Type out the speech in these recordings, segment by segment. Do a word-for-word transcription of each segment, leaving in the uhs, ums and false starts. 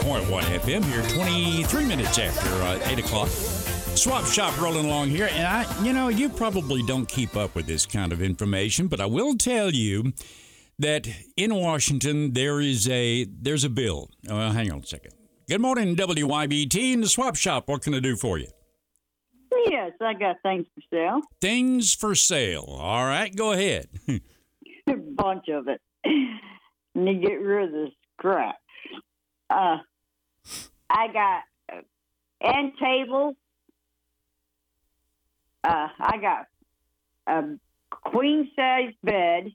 point one F M here, twenty-three minutes after uh, eight o'clock. Swap Shop rolling along here. And, I, you know, you probably don't keep up with this kind of information, but I will tell you that in Washington, there is a there's a bill. Oh, hang on a second. Good morning, W Y B T and the Swap Shop. What can I do for you? Yes, I got things for sale. Things for sale. All right, go ahead. A bunch of it. Need to get rid of this crap. Uh, I got uh, end tables. Uh, I got a queen size bed,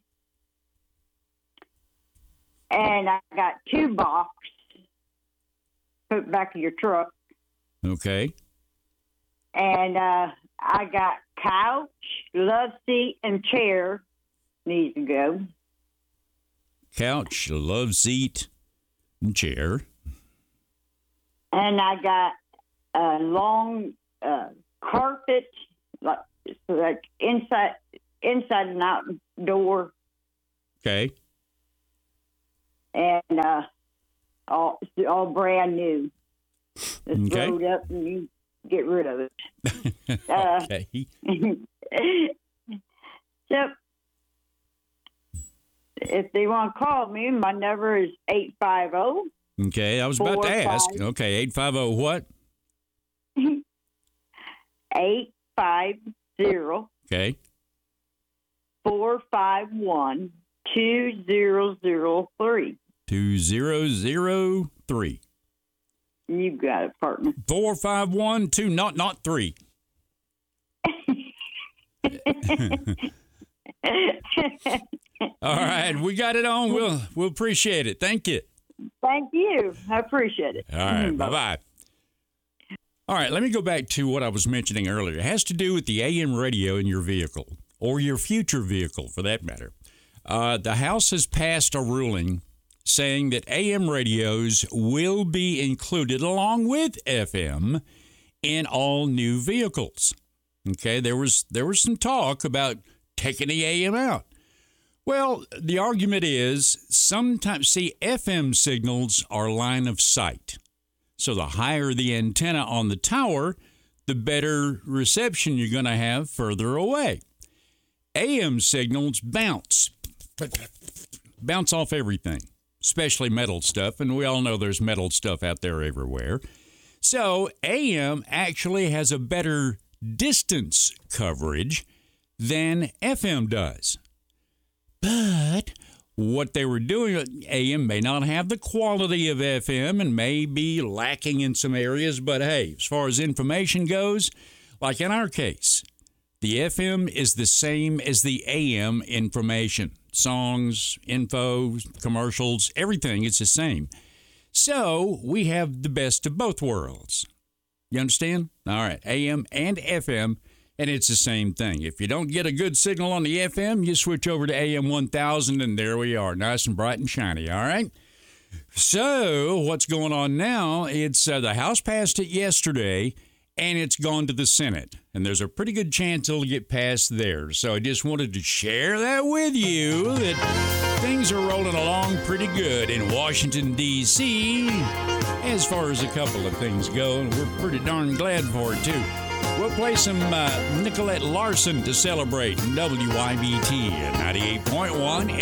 and I got two box. Put back in your truck. Okay. And uh, I got couch, love seat, and chair. Needs to go. Couch, love seat, and chair. And I got a long uh, carpet, like like inside, inside and outdoor. Okay. And uh, all all brand new. It's Okay. rolled up, and you get rid of it. uh, Okay. So, if they want to call me, my number is eight five zero. Okay, I was about to ask. Okay, eight five zero what? eight five zero. Okay. four five one, two zero zero three. two zero zero three. You got it, partner. four five one two, not not three. All right, we got it on. We'll we'll appreciate it. Thank you. Thank you. I appreciate it. All right, bye bye. All right, let me go back to what I was mentioning earlier. It has to do with the A M radio in your vehicle, or your future vehicle for that matter. Uh, the House has passed a ruling saying that A M radios will be included along with F M in all new vehicles. Okay, there was there was some talk about taking the A M out. Well, the argument is sometimes, see, F M signals are line of sight. So the higher the antenna on the tower, the better reception you're going to have further away. A M signals bounce, bounce off everything, especially metal stuff. And we all know there's metal stuff out there everywhere. So A M actually has a better distance coverage than F M does. But what they were doing, A M may not have the quality of F M and may be lacking in some areas. But hey, as far as information goes, like in our case, the F M is the same as the A M information. Songs, info, commercials, everything is the same. So we have the best of both worlds. You understand? All right, A M and F M, and it's the same thing. If you don't get a good signal on the F M, you switch over to A M one thousand, and there we are, nice and bright and shiny, all right? So what's going on now, it's uh, the House passed it yesterday, and it's gone to the Senate. And there's a pretty good chance it'll get passed there. So I just wanted to share that with you, that things are rolling along pretty good in Washington, D C, as far as a couple of things go. And we're pretty darn glad for it, too. We'll play some uh, Nicolette Larson to celebrate W Y B T at ninety-eight point one